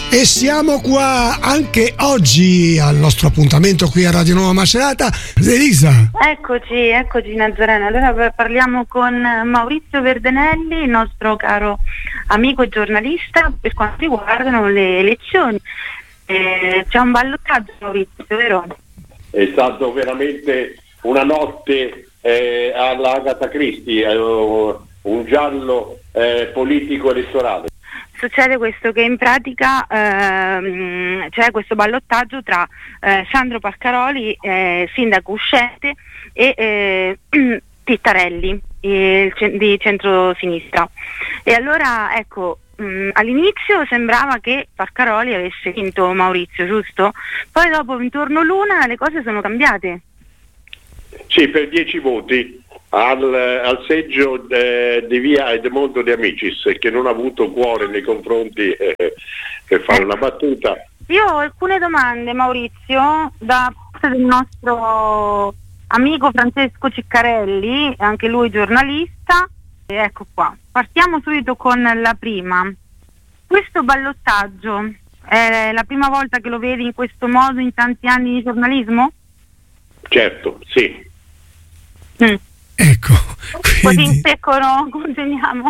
E siamo qua anche oggi al nostro appuntamento qui a Radio Nuova Macerata. Elisa. Eccoci Nazareno. Allora parliamo con Maurizio Verdenelli, il nostro caro amico e giornalista, per quanto riguardano le elezioni. C'è un ballottaggio, Maurizio, vero? È stato veramente una notte alla Agatha Christie, un giallo politico elettorale. Succede questo, che in pratica c'è questo ballottaggio tra Sandro Paccaroli, sindaco uscente, e Tittarelli di centrosinistra. E allora ecco, all'inizio sembrava che Paccaroli avesse vinto, Maurizio, giusto? Poi dopo, intorno l'una, le cose sono cambiate. Sì, per 10 voti al seggio di via Edmondo De Amicis, che non ha avuto cuore nei confronti, per fare una battuta. Io ho alcune domande, Maurizio, da parte del nostro amico Francesco Ciccarelli, anche lui giornalista. Ecco qua, partiamo subito con la prima. Questo ballottaggio è la prima volta che lo vedi in questo modo in tanti anni di giornalismo? Certo, sì. Ecco, Così in secco no, consegniamo.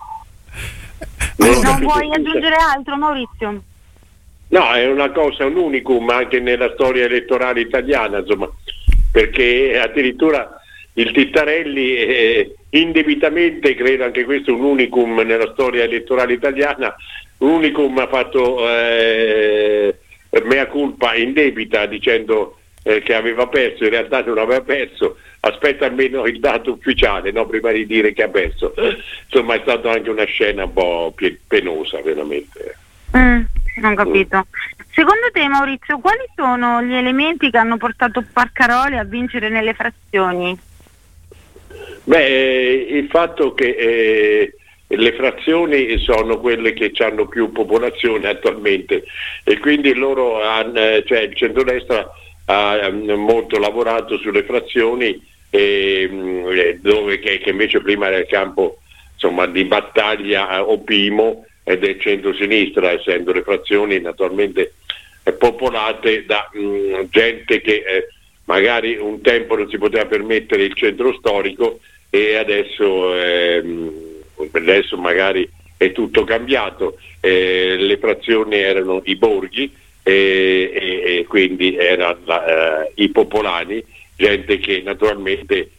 Non vuoi aggiungere altro, Maurizio? No, è una cosa, un unicum anche nella storia elettorale italiana, insomma, perché addirittura il Tittarelli indebitamente, credo anche questo un unicum nella storia elettorale italiana, un unicum ha fatto mea culpa indebita dicendo che aveva perso, in realtà non aveva perso, aspetta almeno il dato ufficiale, no? Prima di dire che ha perso. Insomma, è stata anche una scena un po' penosa, veramente. Non capito. Secondo te, Maurizio, quali sono gli elementi che hanno portato Paccaroli a vincere nelle frazioni? Beh, il fatto che le frazioni sono quelle che hanno più popolazione attualmente e quindi loro cioè il centrodestra ha molto lavorato sulle frazioni, dove che invece prima era il campo, insomma, di battaglia opimo del centro-sinistra, essendo le frazioni naturalmente popolate da gente che magari un tempo non si poteva permettere il centro storico e adesso magari è tutto cambiato. Le frazioni erano i borghi e quindi erano i popolani, gente che naturalmente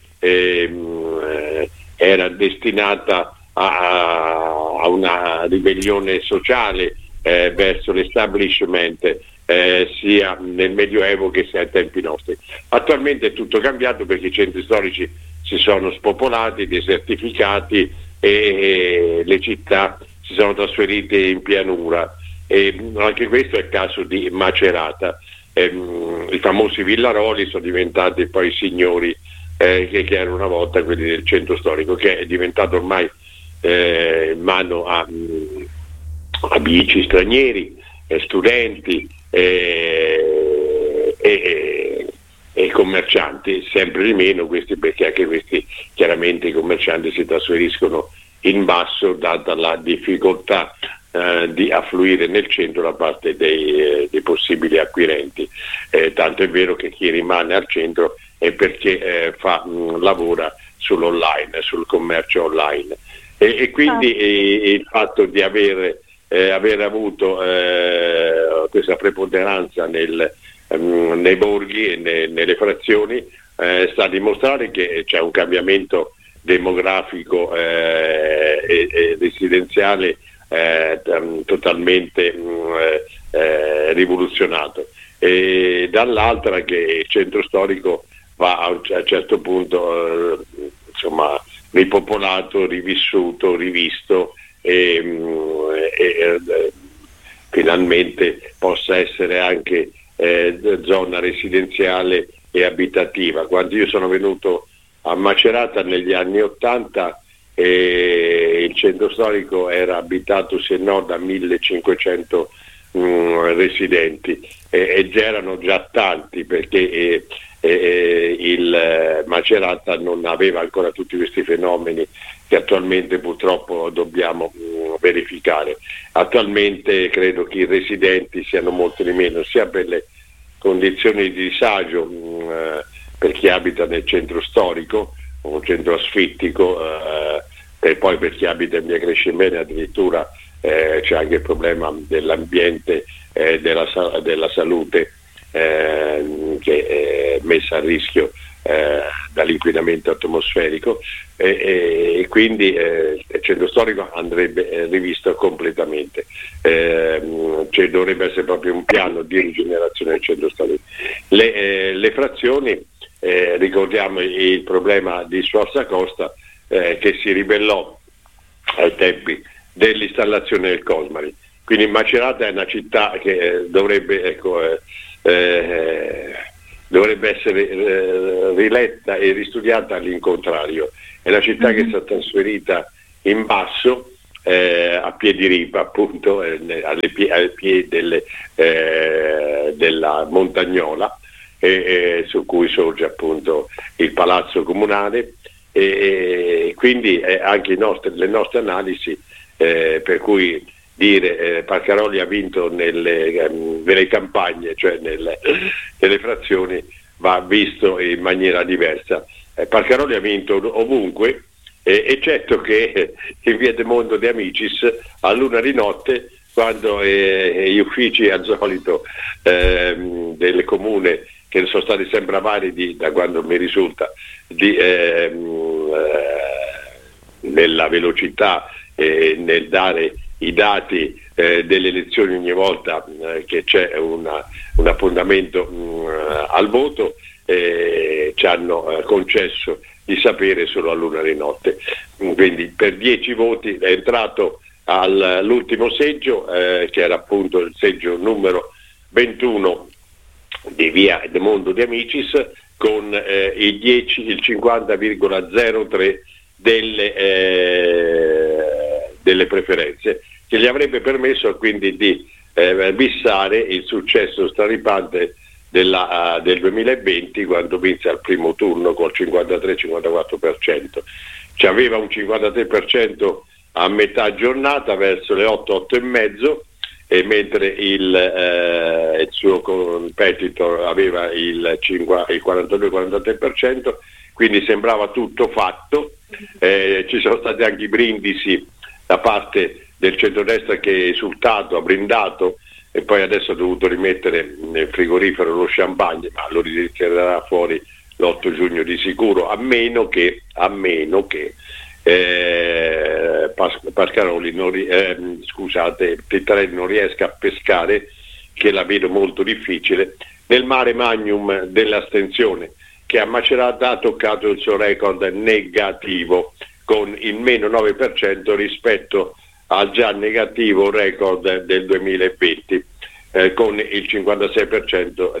era destinata a una ribellione sociale verso l'establishment, sia nel Medioevo che sia ai tempi nostri. Attualmente è tutto cambiato perché i centri storici si sono spopolati, desertificati e le città si sono trasferite in pianura. E anche questo è il caso di Macerata. I famosi villaroli sono diventati poi signori che erano una volta quelli del centro storico, che è diventato ormai in mano a bici stranieri, studenti e commercianti, sempre di meno questi, perché anche questi chiaramente i commercianti si trasferiscono in basso data la difficoltà di affluire nel centro da parte dei possibili acquirenti, tanto è vero che chi rimane al centro è perché lavora sull'online, sul commercio online e quindi il fatto di aver avuto questa preponderanza nei borghi e nelle frazioni sta a dimostrare che c'è un cambiamento demografico e residenziale totalmente rivoluzionato, e dall'altra che il centro storico va a un certo punto insomma ripopolato, rivissuto, rivisto e finalmente possa essere anche zona residenziale e abitativa. Quando io sono venuto a Macerata negli anni '80 il centro storico era abitato se no da 1500 residenti e c'erano già tanti, perché il Macerata non aveva ancora tutti questi fenomeni che attualmente purtroppo dobbiamo verificare. Attualmente credo che i residenti siano molto di meno, sia per le condizioni di disagio per chi abita nel centro storico, un centro asfittico, e poi per chi abita in via Crescembene addirittura c'è anche il problema dell'ambiente, della salute che è messa a rischio dall'inquinamento atmosferico, e quindi il centro storico andrebbe rivisto completamente. Dovrebbe essere proprio un piano di rigenerazione del centro storico. Le frazioni, ricordiamo il problema di Sforza Costa, che si ribellò ai tempi dell'installazione del Cosmari. Quindi Macerata è una città che dovrebbe essere riletta e ristudiata all'incontrario. È una città che è stata trasferita in basso, a piedi ripa, appunto, ai piedi della Montagnola, su cui sorge appunto il Palazzo Comunale, e quindi anche le nostre analisi, per cui dire Parcaroli ha vinto nelle campagne, cioè nelle frazioni, va visto in maniera diversa. Parcaroli ha vinto ovunque, eccetto che in via del Mondo de Amicis a luna di notte, quando gli uffici al solito del comune, che sono stati sempre avari da quando mi risulta nella velocità e nel dare i dati delle elezioni ogni volta che c'è un appuntamento al voto, ci hanno concesso di sapere solo a luna di notte. Quindi per 10 voti è entrato all'ultimo seggio, che era appunto il seggio numero 21 di via del Mondo di Amicis, con il 50,03 delle preferenze, che gli avrebbe permesso quindi di bissare il successo straripante del 2020, quando vinse al primo turno col 53-54%. Ci aveva un 53% a metà giornata, verso le 8 e mezzo, e mentre il suo competitor aveva il 42-43%, quindi sembrava tutto fatto. Ci sono stati anche i brindisi da parte del centrodestra, che è esultato, ha brindato, e poi adesso ha dovuto rimettere nel frigorifero lo champagne, ma lo ritirerà fuori l'8 giugno di sicuro, a meno che Parcaroli Tittarelli non riesca a pescare, che la vedo molto difficile, nel mare magnum dell'astensione, che a Macerata ha toccato il suo record negativo con il meno 9% rispetto al già negativo record del 2020, con il 56%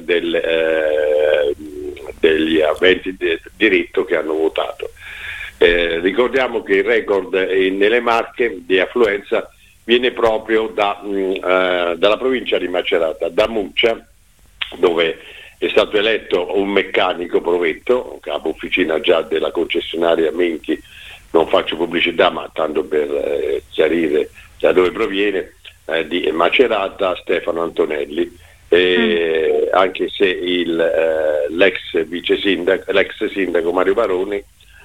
degli aventi diritto che hanno votato. Ricordiamo che il record nelle Marche di affluenza viene proprio dalla provincia di Macerata, da Muccia, dove è stato eletto un meccanico provetto, capo officina già della concessionaria Menchi, non faccio pubblicità ma tanto per chiarire da dove proviene, di Macerata, Stefano Antonelli, anche se l'ex sindaco Mario Baroni,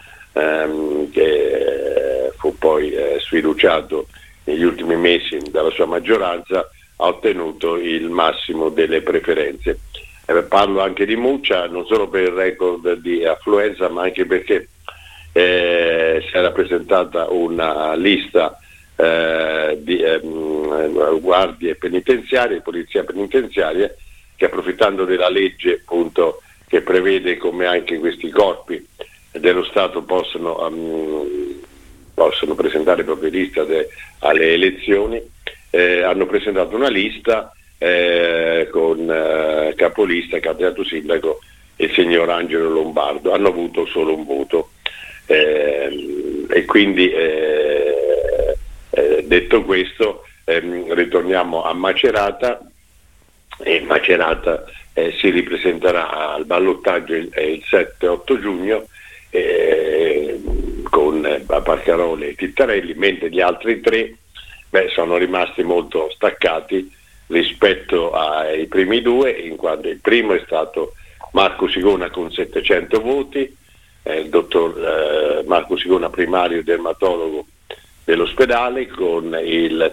che fu poi sfiduciato negli ultimi mesi dalla sua maggioranza, ha ottenuto il massimo delle preferenze. Parlo anche di Muccia, non solo per il record di affluenza, ma anche perché si era presentata una lista di guardie penitenziarie, polizia penitenziaria, che, approfittando della legge appunto che prevede come anche questi corpi dello Stato possono presentare proprie liste alle elezioni, hanno presentato una lista con capolista, candidato sindaco, il signor Angelo Lombardo. Hanno avuto solo un voto, e quindi detto questo, ritorniamo a Macerata, e Macerata si ripresenterà al ballottaggio il 7-8 giugno con Parcaroli e Tittarelli, mentre gli altri tre sono rimasti molto staccati rispetto ai primi due, in quanto il primo è stato Marco Sigona con 700 voti, il dottor Marco Sigona, primario dermatologo dell'ospedale, con il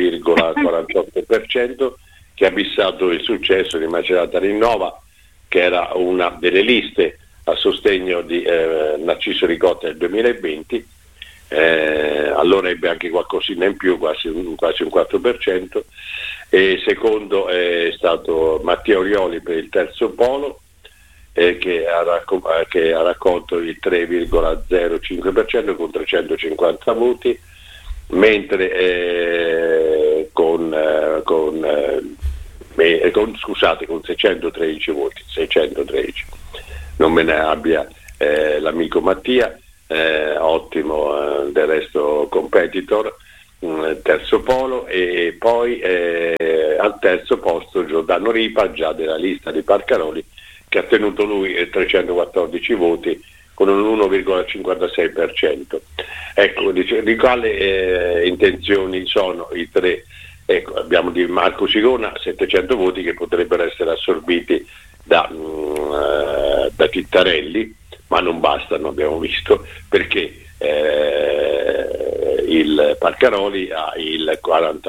3,48%, che ha bissato il successo di Macerata Rinnova, che era una delle liste a sostegno di Narciso Ricotta nel 2020. Allora ebbe anche qualcosina in più, quasi un 4%, e secondo è stato Mattia Orioli per il terzo polo, che ha raccolto il 3,05% con 350 voti, mentre con 613 voti, 613, non me ne abbia l'amico Mattia, ottimo del resto competitor, terzo polo, e poi al terzo posto Giordano Ripa, già della lista di Parcaroli, che ha tenuto lui 314 voti con un 1,56%. Ecco, di quale intenzioni sono i tre? Ecco, abbiamo di Marco Sigona 700 voti che potrebbero essere assorbiti da Tittarelli, ma non bastano, abbiamo visto, perché il Parcaroli ha il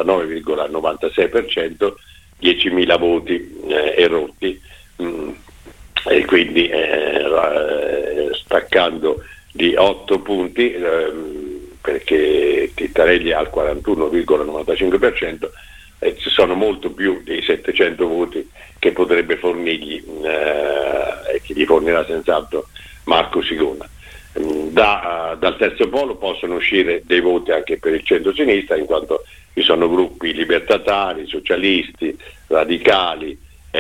49,96%, 10.000 voti erotti, e quindi staccando di 8 punti, perché Tittarelli ha il 41,95%, ci sono molto più dei 700 voti che potrebbe fornirgli e che gli fornirà senz'altro Marco Sigona. Dal terzo polo possono uscire dei voti anche per il centro-sinistra, in quanto ci sono gruppi libertatari, socialisti, radicali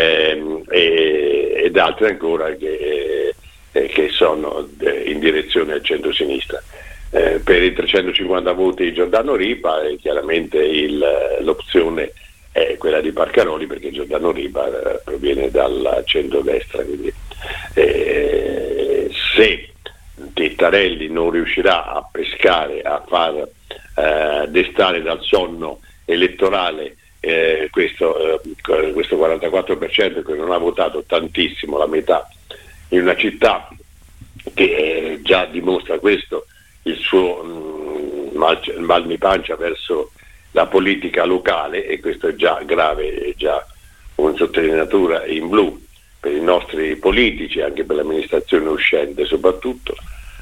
ed altri ancora che sono in direzione al centro-sinistra. Per i 350 voti di Giordano Ripa chiaramente l'opzione è quella di Parcaroli, perché Giordano Ripa proviene dal centro-destra, quindi se Tittarelli non riuscirà a pescare, a far destare dal sonno elettorale questo 44% che non ha votato tantissimo, la metà, in una città che già dimostra questo, il suo mal di pancia verso la politica locale, e questo è già grave, è già una sottolineatura in blu per i nostri politici, anche per l'amministrazione uscente soprattutto.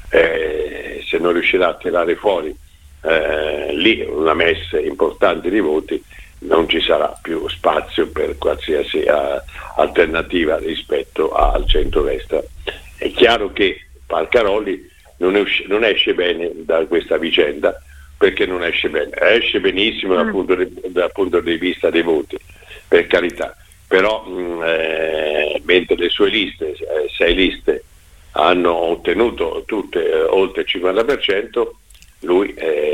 Se non riuscirà a tirare fuori lì una messe importante di voti, non ci sarà più spazio per qualsiasi alternativa rispetto al centro-destra. È chiaro che Parcaroli non esce bene da questa vicenda, perché non esce bene, esce benissimo dal punto di vista dei voti, per carità, però mentre le sue liste, 6 liste, hanno ottenuto tutte oltre il 50%, lui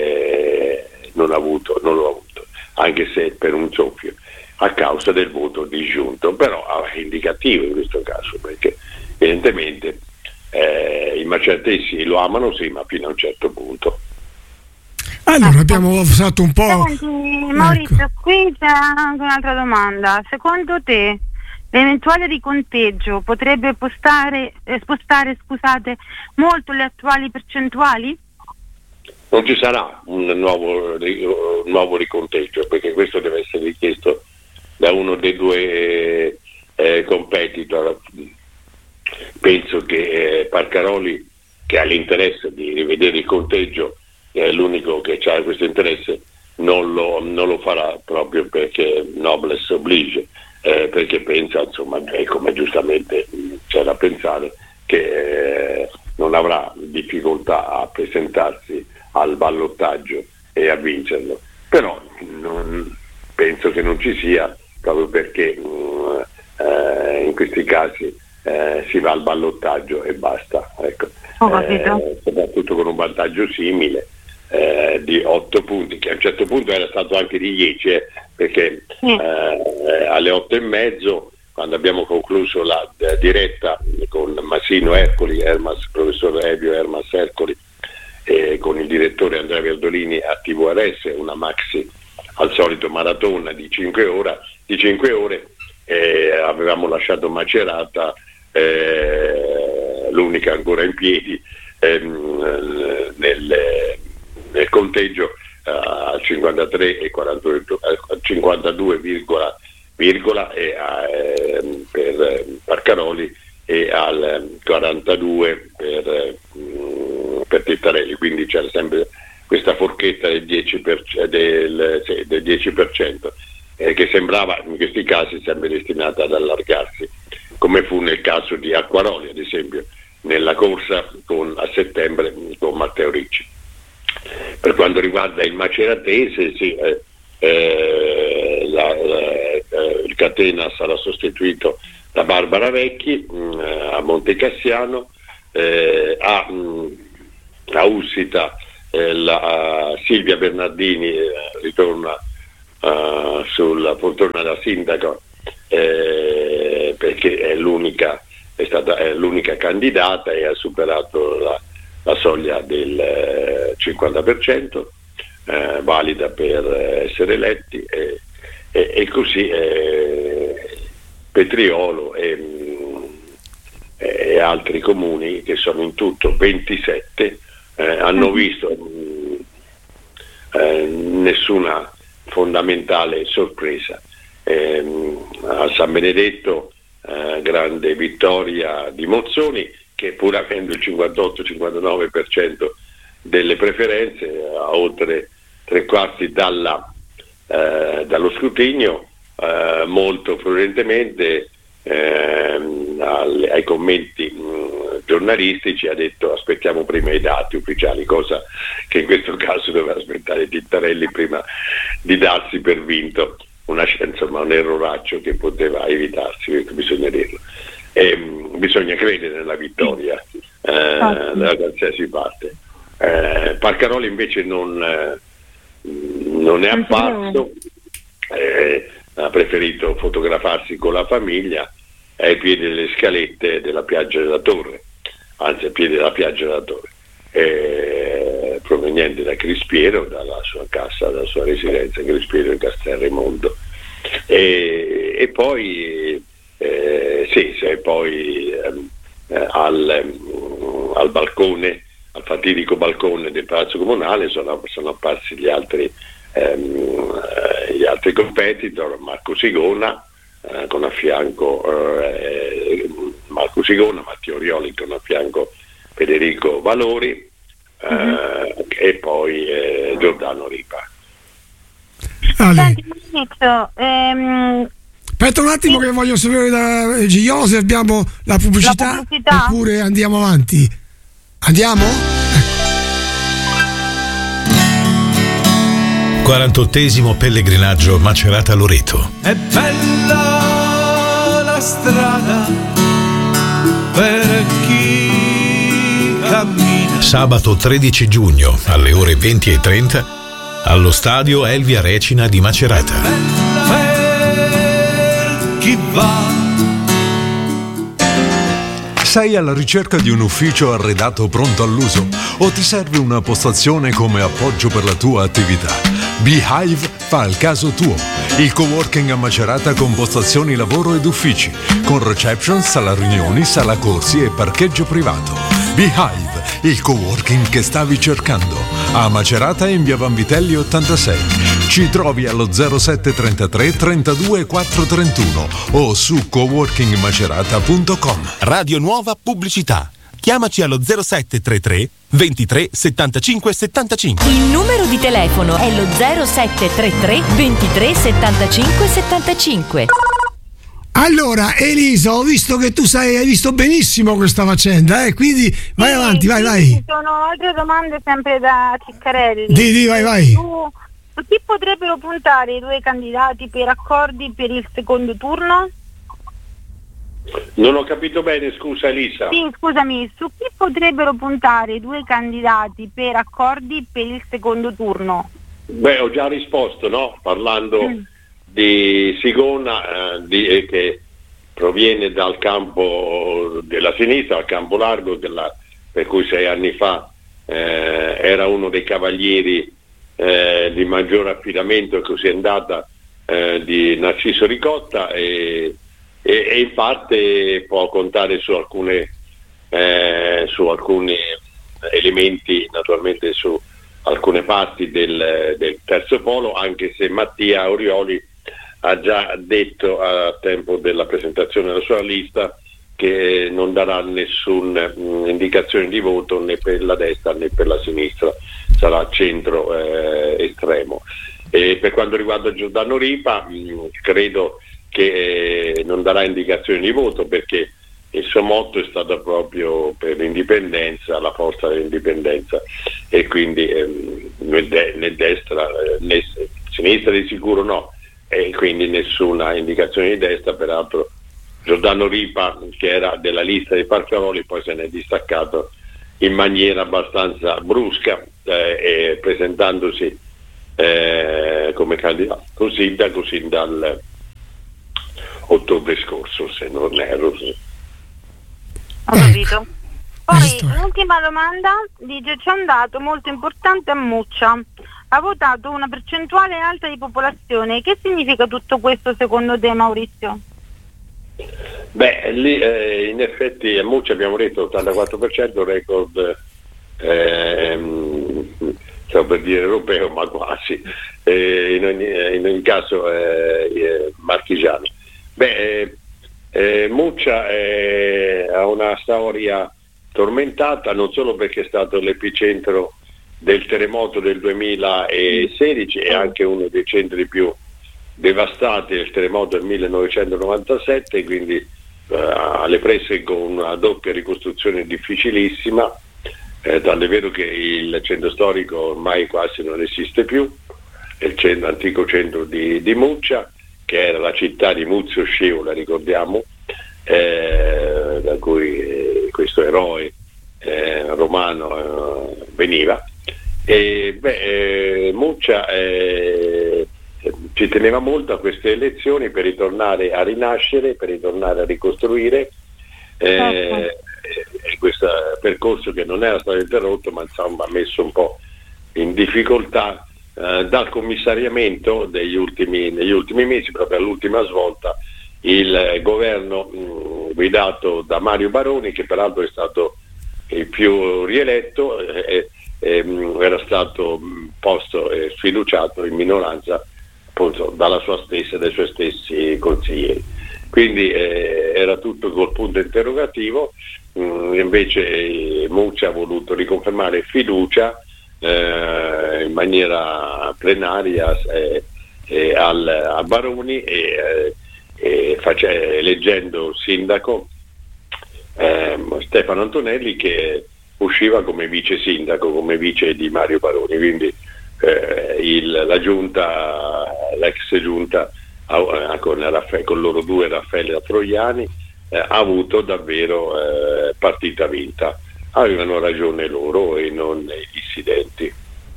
non l'ha avuto, anche se per un soffio, a causa del voto disgiunto, però è indicativo in questo caso, perché evidentemente i maceratesi lo amano, sì, ma fino a un certo punto. Allora abbiamo fatto un po'. Senti, Maurizio, qui c'è anche un'altra domanda. Secondo te l'eventuale riconteggio potrebbe spostare molto le attuali percentuali? Non ci sarà un nuovo riconteggio, perché questo deve essere richiesto da uno dei due competitor. Penso che Parcaroli, che ha l'interesse di rivedere il conteggio, è l'unico che ha questo interesse, non lo farà, proprio perché noblesse oblige, perché pensa, insomma, come giustamente c'è da pensare, che non avrà difficoltà a presentarsi al ballottaggio e a vincerlo. Però penso che non ci sia, proprio perché in questi casi si va al ballottaggio e basta, ecco. Soprattutto con un vantaggio simile di 8 punti, che a un certo punto era stato anche di 10, perché alle 8:30 quando abbiamo concluso la diretta con Massino Ercoli, professor Elvio Hermas Ercoli, e con il direttore Andrea Verdolini a TVRS, una maxi al solito maratona di 5 ore, avevamo lasciato Macerata, l'unica ancora in piedi, nel conteggio al 53 e 52, per Parcaroli e al 42 per Tittarelli, quindi c'era sempre questa forchetta del 10%, che sembrava in questi casi sempre destinata ad allargarsi, come fu nel caso di Acquaroli, ad esempio, nella corsa a settembre con Matteo Ricci. Per quanto riguarda il maceratese, il Catena sarà sostituito da Barbara Vecchi a Montecassiano, a Ussita la Silvia Bernardini ritorna sulla poltrona da sindaco, perché è l'unica candidata e ha superato la soglia del 50%, valida per essere eletti, e così Petriolo e altri comuni, che sono in tutto 27, hanno visto nessuna fondamentale sorpresa. A San Benedetto grande vittoria di Mozzoni, che pur avendo il 58-59% delle preferenze, a oltre 3/4 dallo scrutinio, molto prudentemente ai commenti giornalistici ha detto: aspettiamo prima i dati ufficiali, cosa che in questo caso doveva aspettare Tittarelli prima di darsi per vinto, un erroraccio che poteva evitarsi, bisogna dirlo. Bisogna credere nella vittoria da qualsiasi parte. Parcaroli invece non è apparso, ha preferito fotografarsi con la famiglia ai piedi delle scalette della Piaggia della Torre, anzi ai piedi della Piaggia della Torre, proveniente da Crispiero, dalla sua casa, dalla sua residenza Crispiero in Castel Raimondo, e poi al balcone, al fatidico balcone del Palazzo Comunale sono apparsi gli altri competitor, Marco Sigona con a fianco Matteo Rioli con a fianco Federico Valori, e poi Giordano Ripa. Senti, aspetta un attimo che voglio sapere da Giglio se abbiamo la pubblicità oppure andiamo avanti. Andiamo? 48esimo pellegrinaggio Macerata-Loreto. È bella la strada per chi cammina. Sabato 13 giugno alle ore 20:30 allo stadio Elvia Recina di Macerata. Per chi va. Sei alla ricerca di un ufficio arredato pronto all'uso o ti serve una postazione come appoggio per la tua attività? Beehive fa il caso tuo. Il coworking a Macerata con postazioni lavoro ed uffici, con reception, sala riunioni, sala corsi e parcheggio privato. Beehive, il coworking che stavi cercando. A Macerata in via Vanvitelli 86. Ci trovi allo 0733 32 431 o su coworkingmacerata.com. Radio Nuova Pubblicità. Chiamaci allo 0733 23 75 75. Il numero di telefono è lo 0733 23 75 75. Allora Elisa, ho visto che tu hai visto benissimo questa faccenda, quindi vai avanti, vai. Ci sono altre domande sempre da Ciccarelli. Vai. Su chi potrebbero puntare i due candidati per accordi per il secondo turno? Non ho capito bene, scusa Elisa. Sì, scusami, su chi potrebbero puntare i due candidati per accordi per il secondo turno? Beh, ho già risposto, no? Parlando di Sigona, che proviene dal campo della sinistra, al campo largo, per cui 6 anni fa era uno dei cavalieri di maggior affidamento, così è andata, di Narciso Ricotta, e in parte può contare su alcuni elementi, naturalmente su alcune parti del terzo polo, anche se Mattia Aurioli ha già detto a tempo della presentazione della sua lista che non darà nessuna indicazione di voto né per la destra né per la sinistra, sarà centro estremo. E per quanto riguarda Giordano Ripa, credo che non darà indicazioni di voto, perché il suo motto è stato proprio per l'indipendenza, la forza dell'indipendenza, e quindi né destra né sinistra di sicuro no, e quindi nessuna indicazione di destra. Peraltro Giordano Ripa, che era della lista di Parcaroli, poi se ne è distaccato in maniera abbastanza brusca, presentandosi come candidato sindaco sin dal ottobre scorso, se non erro. Ho capito. Poi l'ultima domanda dice: c'è un dato molto importante a Muccia, ha votato una percentuale alta di popolazione. Che significa tutto questo secondo te, Maurizio? Beh, lì in effetti a Muccia abbiamo detto 84%, record stavo per dire europeo, ma quasi, in ogni caso marchigiano. Beh, Muccia ha una storia tormentata, non solo perché è stato l'epicentro del terremoto del 2016 e anche uno dei centri più devastati del terremoto del 1997, quindi alle prese con una doppia ricostruzione difficilissima, tant'è vero che il centro storico ormai quasi non esiste più, è l'antico centro di Muccia, che era la città di Muzio Scevola, ricordiamo, da cui questo eroe romano veniva. E Muccia ci teneva molto a queste elezioni per ritornare a rinascere, per ritornare a ricostruire questo percorso che non era stato interrotto, ma insomma ha messo un po' in difficoltà dal commissariamento negli ultimi mesi, proprio all'ultima svolta, il governo guidato da Mario Baroni, che peraltro è stato il più rieletto, era stato posto e sfiduciato in minoranza appunto dalla sua stessa e dai suoi stessi consiglieri. Quindi era tutto col punto interrogativo. Invece Muccia ha voluto riconfermare fiducia in maniera plenaria a Baroni, eleggendo sindaco Stefano Antonelli, che usciva come vice sindaco, come vice di Mario Baroni. Quindi la giunta, l'ex giunta con loro due, Raffaele Troiani, ha avuto davvero partita vinta. Avevano ragione loro e non i dissidenti.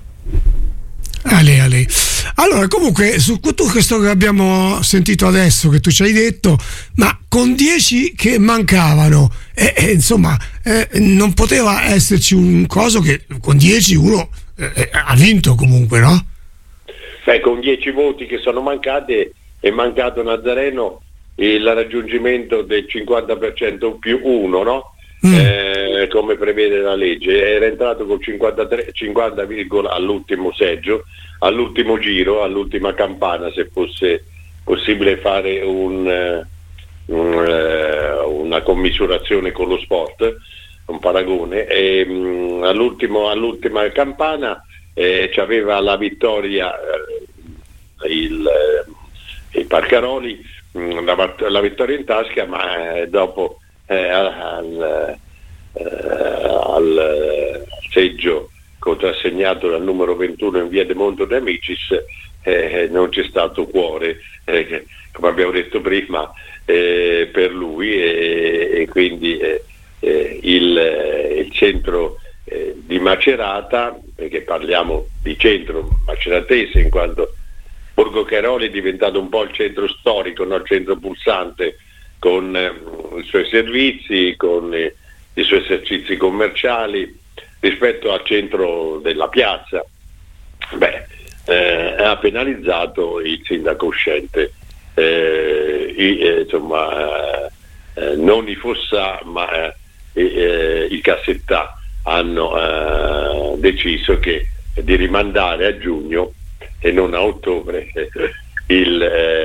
Ale. Allora, comunque, su tutto questo che abbiamo sentito adesso, che tu ci hai detto, ma con 10 che mancavano, insomma, non poteva esserci un coso che con 10 uno ha vinto comunque, no? Beh, con 10 voti che sono mancati, è mancato Nazareno il raggiungimento del 50% più 1, no? Come prevede la legge. Era entrato col 50, all'ultimo seggio, all'ultimo giro, all'ultima campana, se fosse possibile fare una commisurazione con lo sport, un paragone, e all'ultima campana c'aveva la vittoria il Parcaroli, la vittoria in tasca, ma dopo al seggio contrassegnato dal numero 21 in via de Monte de Amicis non c'è stato cuore, come abbiamo detto prima, per lui, e quindi il centro di Macerata, perché parliamo di centro maceratese in quanto Borgo Cairoli è diventato un po' il centro storico, no? Il centro pulsante con i suoi servizi, con i suoi esercizi commerciali rispetto al centro della piazza. Ha penalizzato il sindaco uscente, non i Fossà ma i Cassettà hanno deciso di rimandare a giugno e non a ottobre il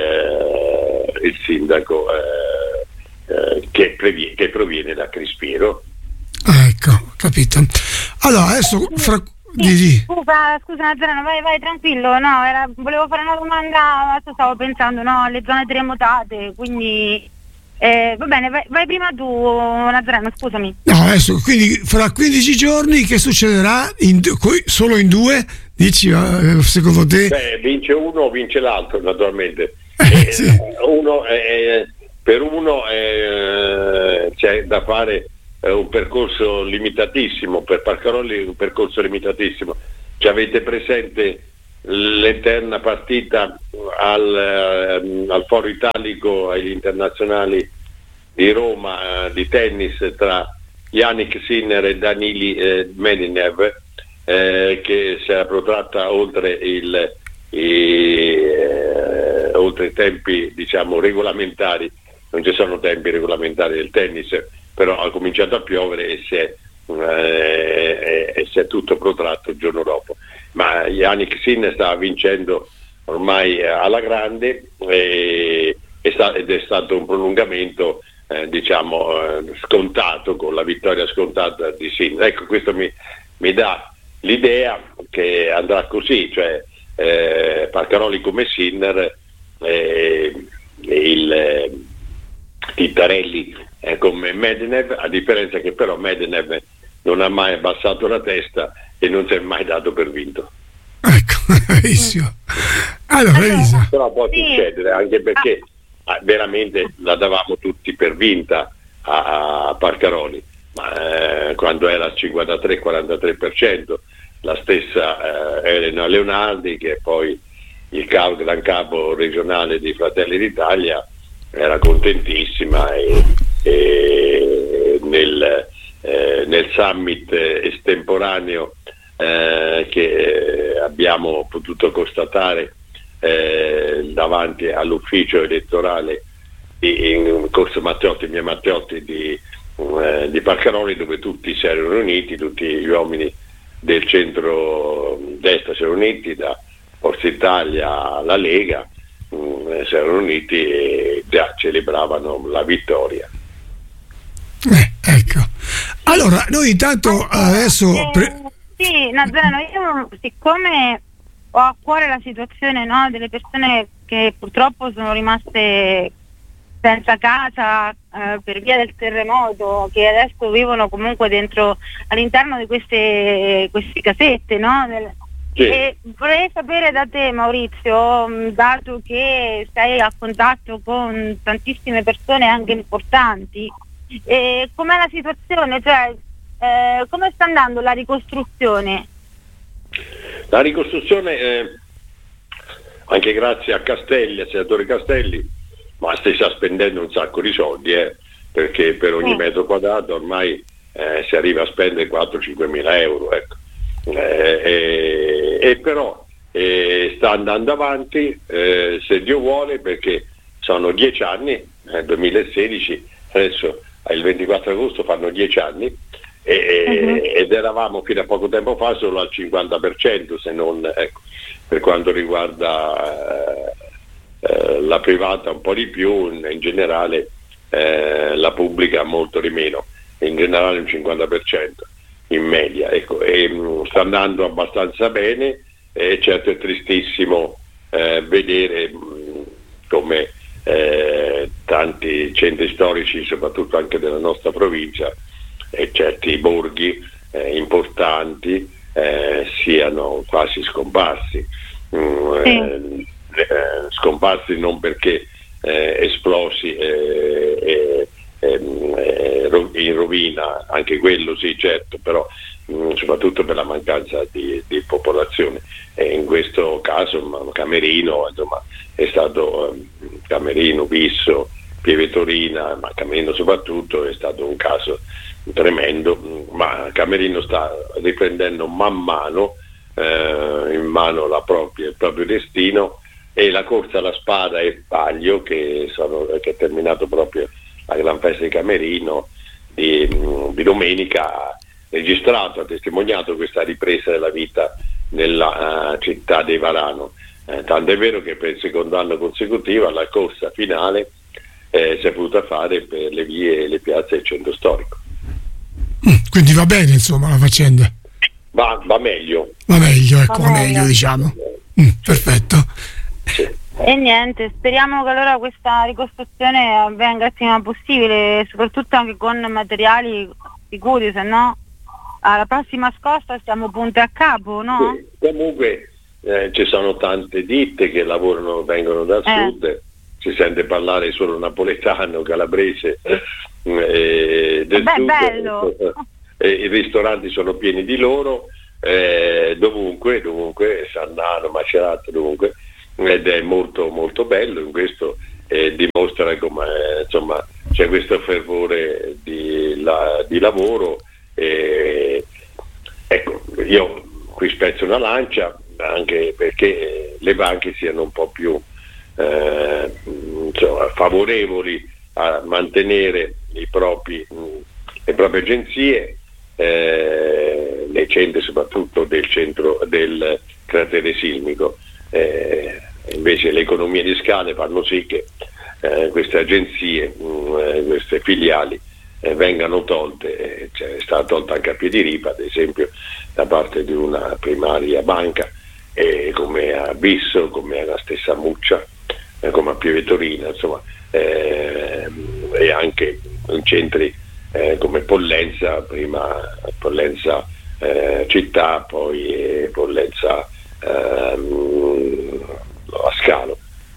sindaco che proviene da Crispiero. Ecco, capito. Allora adesso Scusa Nazareno, vai tranquillo, volevo fare una domanda, adesso stavo pensando alle zone terremotate, quindi va bene, vai prima tu Nazareno, scusami. No, adesso quindi fra 15 giorni che succederà solo in due? Dici secondo te? Vince uno o vince l'altro naturalmente. Sì. Per uno c'è da fare un percorso limitatissimo, per Parcaroli un percorso limitatissimo. Ci avete presente l'eterna partita al Foro Italico agli internazionali di Roma di tennis tra Jannik Sinner e Danili Medvedev, che si era protratta oltre i tempi diciamo regolamentari. Non ci sono tempi regolamentari del tennis, però ha cominciato a piovere e si è tutto protratto il giorno dopo. Ma Jannik Sinner stava vincendo ormai alla grande ed è stato un prolungamento scontato, con la vittoria scontata di Sinner. Ecco, questo mi dà l'idea che andrà così, cioè Parcaroli come Sinner, il Tittarelli come Medvedev, a differenza che però Medvedev non ha mai abbassato la testa e non si è mai dato per vinto. Ecco, bravissimo. Allora, Elisa. Però può succedere, anche perché veramente la davamo tutti per vinta a Parcaroli, ma quando era al 53-43%, la stessa Elena Leonardi, che è poi il gran capo regionale di Fratelli d'Italia, era contentissima e nel summit estemporaneo che abbiamo potuto constatare davanti all'ufficio elettorale in Corso Matteotti, via Matteotti di Parcaroli, dove tutti si erano riuniti, tutti gli uomini del centro-destra si erano uniti, da Forza Italia alla Lega, si erano uniti e già celebravano la vittoria. Ecco. Allora, noi intanto adesso... Sì, Nazareno, io siccome ho a cuore la situazione delle persone che purtroppo sono rimaste senza casa per via del terremoto, che adesso vivono comunque all'interno di queste casette, Sì. E vorrei sapere da te, Maurizio, dato che sei a contatto con tantissime persone anche importanti, com'è la situazione, cioè come sta andando la ricostruzione? La ricostruzione, anche grazie a Castelli, al senatore Castelli, ma si sta spendendo un sacco di soldi, perché per ogni metro quadrato ormai si arriva a spendere 4-5 mila euro, ecco. E però sta andando avanti, se Dio vuole, perché sono 10 anni, 2016, adesso il 24 agosto fanno 10 anni, ed eravamo fino a poco tempo fa solo al 50%, se non, ecco, per quanto riguarda la privata un po' di più, in generale la pubblica molto di meno, in generale un 50% in media, ecco, e sta andando abbastanza bene. Certo è tristissimo vedere come tanti centri storici, soprattutto anche della nostra provincia, e certi borghi importanti siano quasi scomparsi. Scomparsi non perché esplosi in rovina, anche quello sì, certo, però soprattutto per la mancanza di popolazione. E in questo caso Camerino, insomma, è stato Camerino, Visso, Pieve Torina, ma Camerino soprattutto, è stato un caso tremendo, ma Camerino sta riprendendo man mano in mano il proprio destino, e la corsa alla spada e il palio che è terminato proprio la Gran Festa di Camerino di domenica, ha registrato, ha testimoniato questa ripresa della vita nella città di Varano, tanto è vero che per il secondo anno consecutivo la corsa finale si è potuta fare per le vie e le piazze del centro storico. Quindi va bene, insomma, la faccenda. Va meglio. Va meglio, diciamo. Perfetto. Sì. E niente, speriamo che allora questa ricostruzione avvenga il prima possibile, soprattutto anche con materiali sicuri, se no alla prossima scossa stiamo punte a capo, no? Sì. Comunque ci sono tante ditte che vengono dal sud, si sente parlare solo napoletano, calabrese, del sud. Bello! I ristoranti sono pieni di loro, dovunque, Sannano, Macerata, dovunque, ed è molto molto bello. In questo dimostra come insomma c'è questo fervore di lavoro. Ecco, io qui spezzo una lancia anche perché le banche siano un po' più favorevoli a mantenere le proprie agenzie nei centri, soprattutto del cratere sismico. Invece le economie di scala fanno sì che queste agenzie, queste filiali vengano tolte. È stata tolta anche a Piediripa, ad esempio, da parte di una primaria banca, come a Bisso, come alla stessa Muccia, come a Pieve Torina, insomma, e anche in centri come Pollenza, prima Pollenza città, poi Pollenza Ascalo.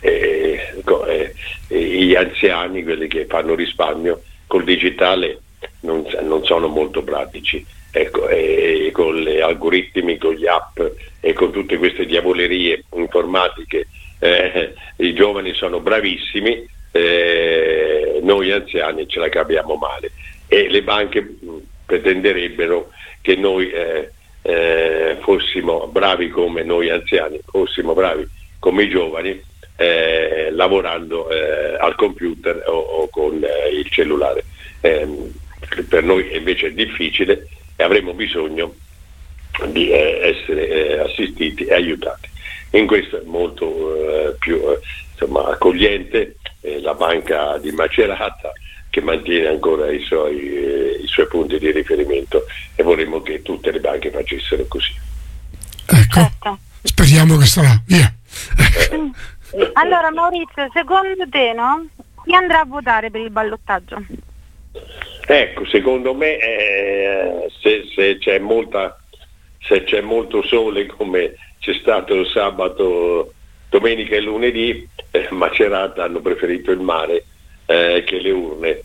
Gli anziani, quelli che fanno risparmio col digitale, non sono molto pratici, ecco, e con gli algoritmi, con gli app e con tutte queste diavolerie informatiche i giovani sono bravissimi, noi anziani ce la capiamo male, e le banche pretenderebbero che noi fossimo bravi come noi anziani, fossimo bravi come i giovani, lavorando al computer o con il cellulare. Per noi invece è difficile e avremo bisogno di essere assistiti e aiutati. In questo è molto più accogliente la banca di Macerata, che mantiene ancora i suoi punti di riferimento, e vorremmo che tutte le banche facessero così. Ecco, certo. Speriamo che sarà via. Allora Maurizio, secondo te, no? Chi andrà a votare per il ballottaggio? Ecco, secondo me se c'è molto sole, come c'è stato sabato, domenica e lunedì, Macerata hanno preferito il mare che le urne,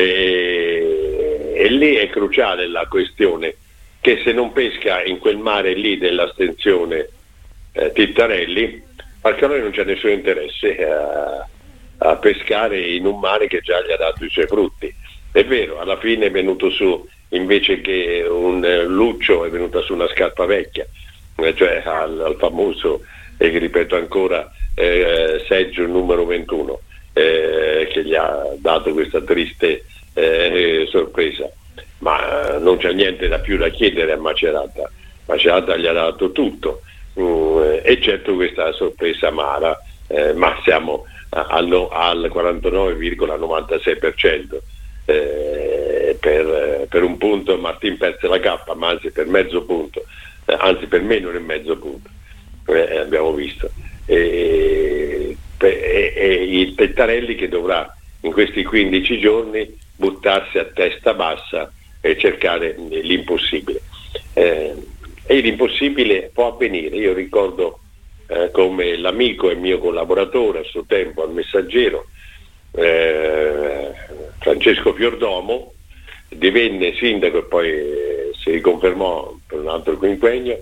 e lì è cruciale la questione, che se non pesca in quel mare lì dell'astensione Tittarelli, Falcaroli non c'è nessun interesse a pescare in un mare che già gli ha dato i suoi frutti. È vero, alla fine è venuto su, invece che un luccio, è venuta su una scarpa vecchia, cioè al famoso, e che ripeto ancora, seggio numero 21, che gli ha dato questa triste sorpresa. Ma non c'è niente da più da chiedere a Macerata. Macerata gli ha dato tutto, e certo questa sorpresa amara, ma siamo al 49,96%. Per un punto Martin perse la cappa, ma anzi per mezzo punto, anzi per meno del mezzo punto, abbiamo visto. E il Tittarelli che dovrà in questi 15 giorni buttarsi a testa bassa e cercare l'impossibile. E l'impossibile può avvenire. Io ricordo come l'amico e mio collaboratore a suo tempo al Messaggero, Francesco Fiordomo, divenne sindaco e poi si riconfermò per un altro quinquennio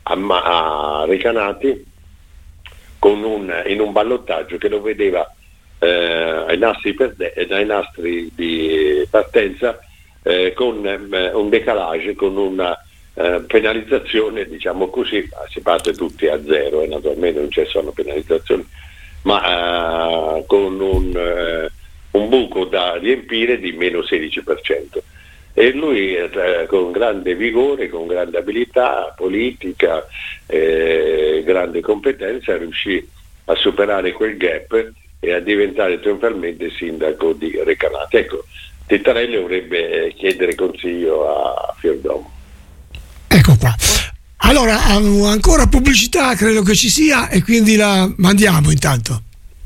a Recanati in un ballottaggio che lo vedeva ai nastri di partenza con un decalage, con una penalizzazione, diciamo così. Si parte tutti a zero e naturalmente non ci sono penalizzazioni, ma con un buco da riempire di meno 16%. E lui con grande vigore, con grande abilità politica, grande competenza, riuscì a superare quel gap e a diventare trionfalmente sindaco di Recanati. Ecco, Tittarelli dovrebbe chiedere consiglio a Fiordomo. Ecco qua. Allora, ancora pubblicità credo che ci sia, e quindi la mandiamo intanto.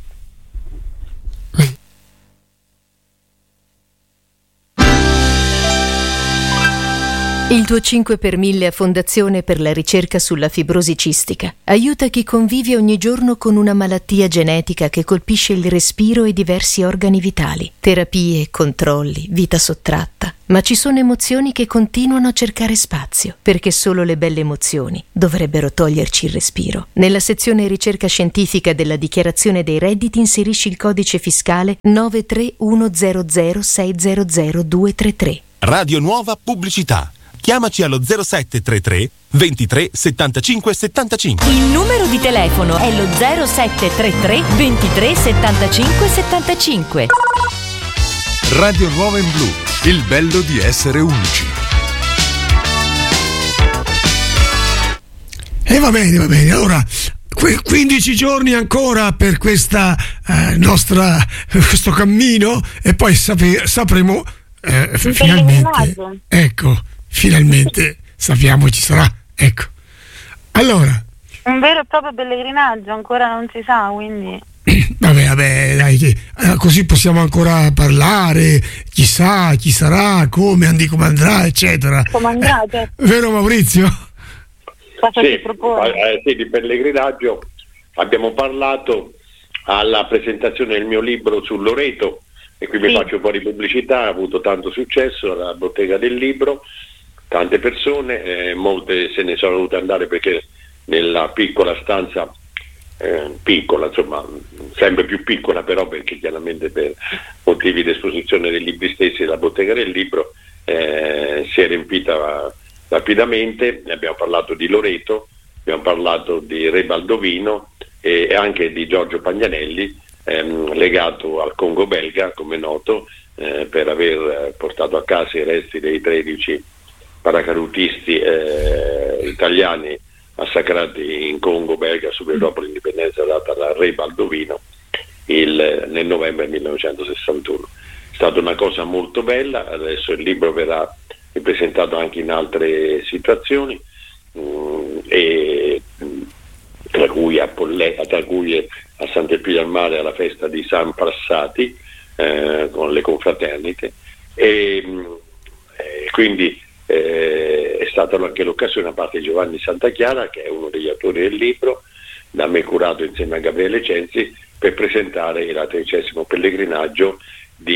Il tuo 5 per 1000 a Fondazione per la ricerca sulla fibrosi cistica aiuta chi convive ogni giorno con una malattia genetica che colpisce il respiro e diversi organi vitali. Terapie, controlli, vita sottratta. Ma ci sono emozioni che continuano a cercare spazio, perché solo le belle emozioni dovrebbero toglierci il respiro. Nella sezione ricerca scientifica della dichiarazione dei redditi inserisci il codice fiscale 93100600233. Radio Nuova Pubblicità. Chiamaci allo 0733 23 75 75. Il numero di telefono è lo 0733 23 75 75. Radio Nuova in Blu, il bello di essere unici. E va bene. Allora, 15 giorni ancora per questa questo cammino, e poi sapremo finalmente. Ecco, finalmente sappiamo ci sarà. Ecco. Allora. Un vero e proprio pellegrinaggio, ancora non si sa, quindi. Vabbè, dai, così possiamo ancora parlare, chissà chi sarà, come andrà, eccetera. Come andrà, certo. Vero Maurizio? Cosa si propone? Sì, di pellegrinaggio abbiamo parlato alla presentazione del mio libro sul Loreto, e qui mi faccio un po' di pubblicità. Ha avuto tanto successo alla bottega del libro, tante persone, molte se ne sono volute andare perché nella piccola stanza, piccola, insomma, sempre più piccola, però perché chiaramente per motivi di esposizione dei libri stessi la bottega del libro si è riempita rapidamente. Ne abbiamo parlato di Loreto, abbiamo parlato di Re Baldovino e anche di Giorgio Pagnanelli, legato al Congo belga, come noto, per aver portato a casa i resti dei 13 paracadutisti italiani massacrati in Congo belga subito dopo l'indipendenza data dal Re Baldovino nel novembre 1961. È stata una cosa molto bella. Adesso il libro verrà ripresentato anche in altre situazioni, e tra cui a Sant'Elpidio al Mare alla festa di San Prassati con le confraternite, e quindi è stata anche l'occasione da parte di Giovanni Santachiara, che è uno degli autori del libro, da me curato insieme a Gabriele Censi, per presentare il 13° pellegrinaggio di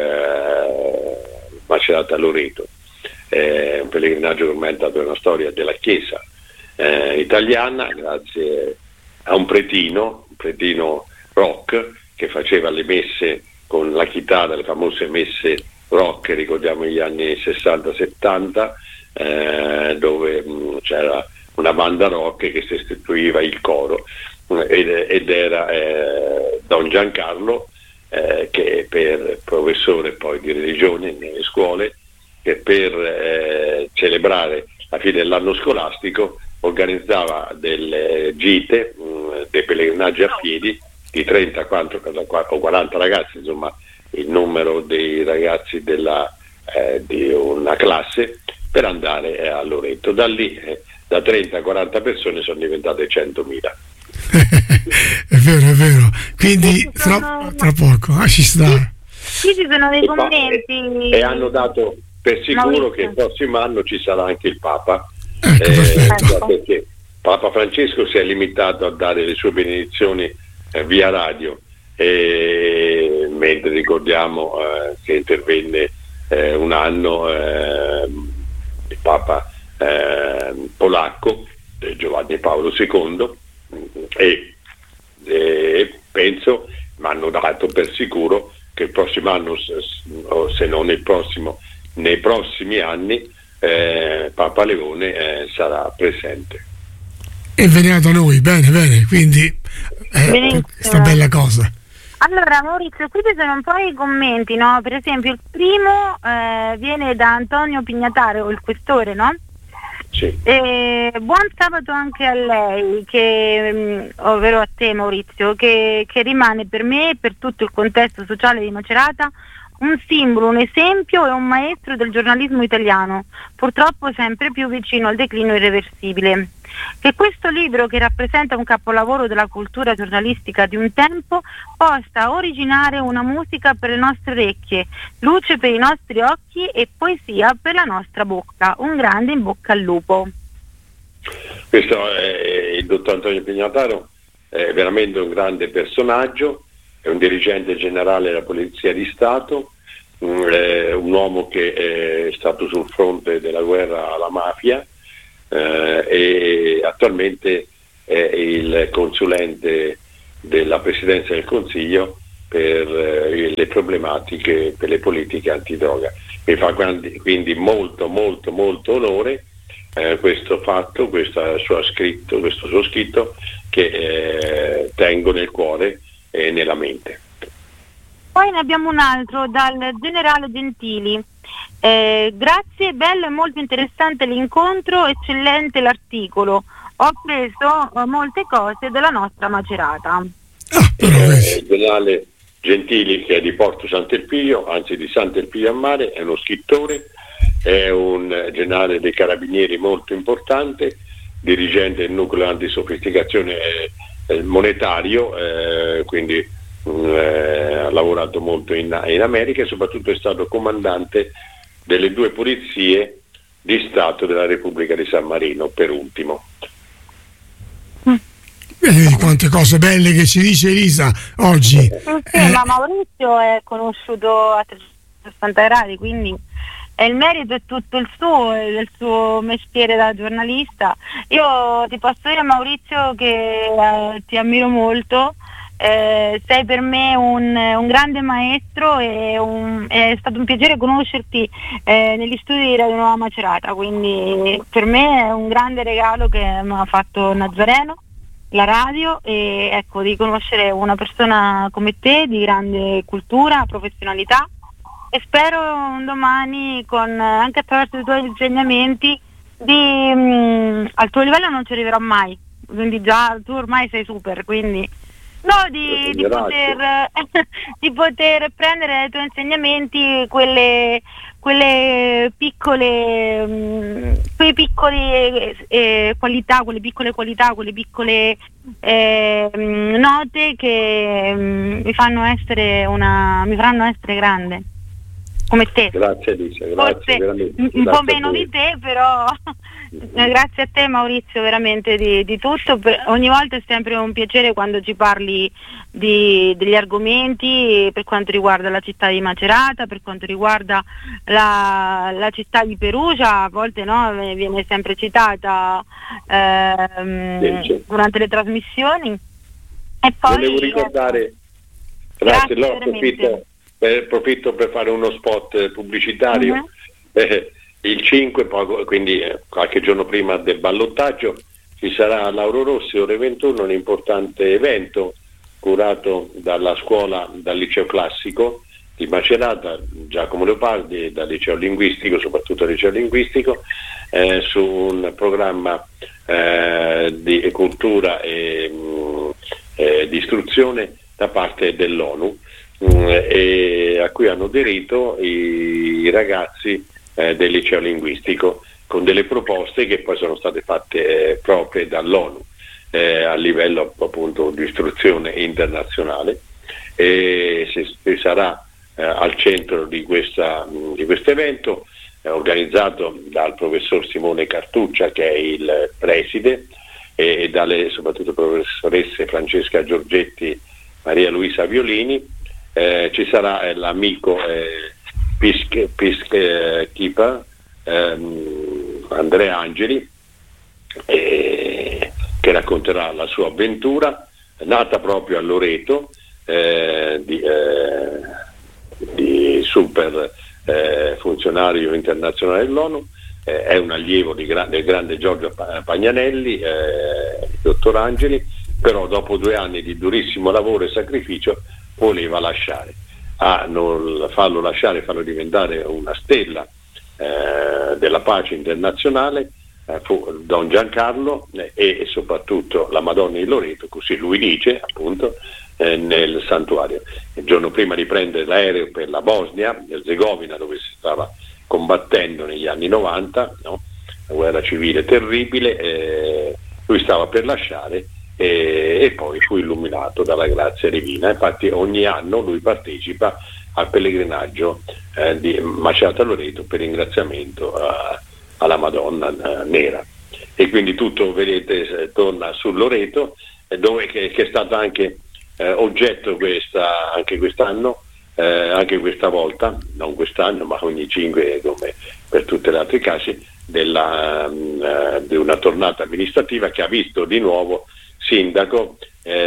Macerata Loreto. Un pellegrinaggio che ormai è entrato nella storia della Chiesa italiana, grazie a un pretino rock che faceva le messe con la chitarra, le famose messe rock, ricordiamo gli anni 60-70, dove c'era una banda rock che sostituiva il coro, ed era Don Giancarlo, che per professore poi di religione nelle scuole, che per celebrare la fine dell'anno scolastico organizzava delle gite, dei pellegrinaggi a piedi di 30 o 40 ragazzi, insomma il numero dei ragazzi di una classe, per andare a Loreto. Da lì da 30 a 40 persone sono diventate 100.000. È vero, quindi tra poco ci sta. Qui ci sono dei commenti e hanno dato per sicuro che il prossimo anno ci sarà anche il Papa, perché Papa Francesco si è limitato a dare le sue benedizioni via radio, mentre ricordiamo che intervenne un anno il Papa polacco, Giovanni Paolo II, e penso ma hanno dato per sicuro che il prossimo anno, o se non il prossimo, nei prossimi anni Papa Leone sarà presente. E veniva da noi, bene, quindi questa bella cosa. Allora Maurizio, qui ci sono un po' i commenti, no? Per esempio il primo viene da Antonio Pignataro, il questore, no? Sì. Buon sabato anche a lei, ovvero a te Maurizio, che rimane per me e per tutto il contesto sociale di Macerata un simbolo, un esempio e un maestro del giornalismo italiano, purtroppo sempre più vicino al declino irreversibile. Che questo libro, che rappresenta un capolavoro della cultura giornalistica di un tempo, possa originare una musica per le nostre orecchie, luce per i nostri occhi e poesia per la nostra bocca. Un grande in bocca al lupo. Questo è il dottor Antonio Pignataro, è veramente un grande personaggio, è un dirigente generale della Polizia di Stato, un uomo che è stato sul fronte della guerra alla mafia, e attualmente è il consulente della Presidenza del Consiglio per le problematiche, per le politiche antidroga. Mi fa quindi molto onore questo fatto, questo suo scritto che tengo nel cuore e nella mente. Poi ne abbiamo un altro dal generale Gentili. Grazie, bello e molto interessante l'incontro, eccellente l'articolo. Ho preso molte cose della nostra Macerata. Il generale Gentili, che è di Porto Sant'Elpidio, anzi di Sant'Elpidio a Mare, è uno scrittore, è un generale dei carabinieri molto importante, dirigente del nucleo antisofisticazione monetario, quindi ha lavorato molto in America e soprattutto è stato comandante delle 2 polizie di Stato della Repubblica di San Marino, per ultimo. Quante cose belle che ci dice Elisa oggi. Sì, ma Maurizio è conosciuto a 360 gradi, quindi il merito è tutto il suo, del suo mestiere da giornalista. Io ti posso dire, Maurizio, che ti ammiro molto. Sei per me un grande maestro e è stato un piacere conoscerti negli studi di Radio Nuova Macerata, quindi per me è un grande regalo che mi ha fatto Nazareno, la radio, e ecco, di conoscere una persona come te di grande cultura, professionalità, e spero un domani, anche attraverso i tuoi insegnamenti, al tuo livello non ci arriverò mai, quindi già tu ormai sei super, quindi di poter prendere dai tuoi insegnamenti quelle piccole qualità, quelle piccole note che mi faranno essere grande come te. Grazie Alice, grazie. Forse un po' meno di te, però grazie a te Maurizio, veramente di tutto. Ogni volta è sempre un piacere quando ci parli degli argomenti per quanto riguarda la città di Macerata, per quanto riguarda la città di Perugia, a volte viene sempre citata durante le trasmissioni. E poi volevo ricordare, approfitto per fare uno spot pubblicitario. Il 5, quindi qualche giorno prima del ballottaggio, ci sarà a Lauro Rossi ore 21 un importante evento curato dal liceo classico di Macerata, Giacomo Leopardi, e dal liceo linguistico, soprattutto dal liceo linguistico, su un programma di cultura e di istruzione da parte dell'ONU, e a cui hanno aderito i ragazzi del liceo linguistico, con delle proposte che poi sono state fatte proprie dall'ONU a livello appunto di istruzione internazionale, e si sarà al centro di questo evento, organizzato dal professor Simone Cartuccia, che è il preside, e dalle soprattutto professoresse Francesca Giorgetti, Maria Luisa Violini. Ci sarà l'amico Peacekeeper Andrea Angeli, che racconterà la sua avventura, nata proprio a Loreto, di super funzionario internazionale dell'ONU, è un allievo del grande Giorgio Pagnanelli, dottor Angeli, però dopo 2 anni di durissimo lavoro e sacrificio voleva lasciare. Farlo diventare una stella della pace internazionale fu Don Giancarlo e soprattutto la Madonna di Loreto, così lui dice appunto, nel santuario. Il giorno prima di prendere l'aereo per la Bosnia Erzegovina, dove si stava combattendo negli anni 90, no? La guerra civile terribile, lui stava per lasciare e poi fu illuminato dalla grazia divina. Infatti ogni anno lui partecipa al pellegrinaggio di Macerata Loreto per ringraziamento alla Madonna nera, e quindi tutto, vedete, torna su Loreto, dove che è stato anche oggetto anche quest'anno, anche questa volta, non quest'anno ma ogni 5 come per tutte le altre case, di una tornata amministrativa che ha visto di nuovo sindaco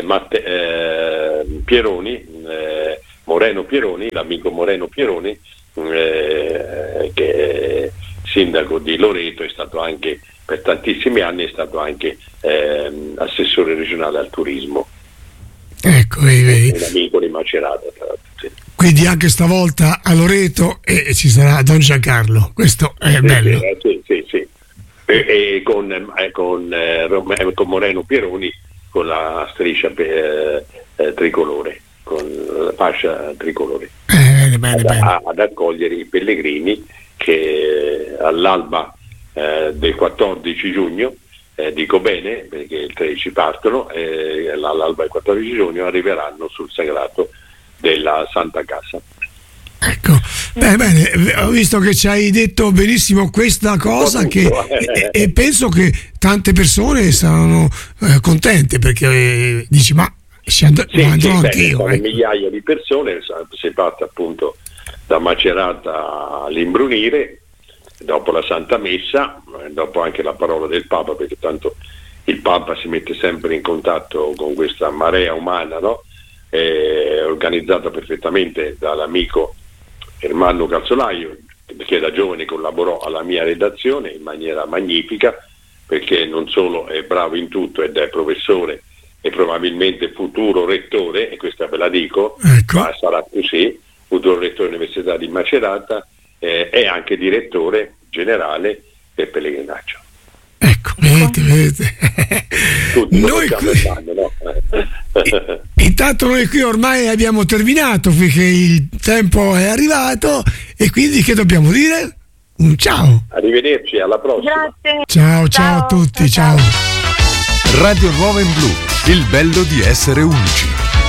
Moreno Pieroni, l'amico Moreno Pieroni, che è sindaco di Loreto, è stato anche per tantissimi anni, è stato anche assessore regionale al turismo. Ecco, vedi. Un amico di Macerata, tra l'altro, sì. Quindi anche stavolta a Loreto ci sarà Don Giancarlo, questo è bello. Sì. E con Moreno Pieroni con la striscia tricolore, con la fascia tricolore, bene. Ad accogliere i pellegrini che all'alba del 14 giugno, dico bene perché il 13 partono, all'alba del 14 giugno arriveranno sul sagrato della Santa Casa. Ecco, bene, ho visto che ci hai detto benissimo questa cosa e penso che tante persone saranno contente, perché dici ma andrò anch'io. Sono migliaia di persone, si parte appunto da Macerata all'Imbrunire, dopo la Santa Messa, dopo anche la parola del Papa, perché tanto il Papa si mette sempre in contatto con questa marea umana, no? Organizzata perfettamente dall'amico Ermanno Calzolaio, che da giovane collaborò alla mia redazione in maniera magnifica, perché non solo è bravo in tutto ed è professore e probabilmente futuro rettore, e questa ve la dico, ecco. Ma sarà così, futuro rettore dell'Università di Macerata, è anche direttore generale del pellegrinaggio. Ecco, vedete. Noi intanto noi qui ormai abbiamo terminato, perché il tempo è arrivato, e quindi che dobbiamo dire? Un ciao. Arrivederci, alla prossima. Grazie. Ciao a tutti, ciao. Radio Nuova in Blu, il bello di essere unici.